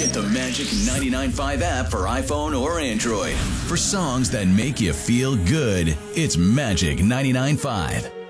Get the Magic 99.5 app for iPhone or Android. For songs that make you feel good, it's Magic 99.5.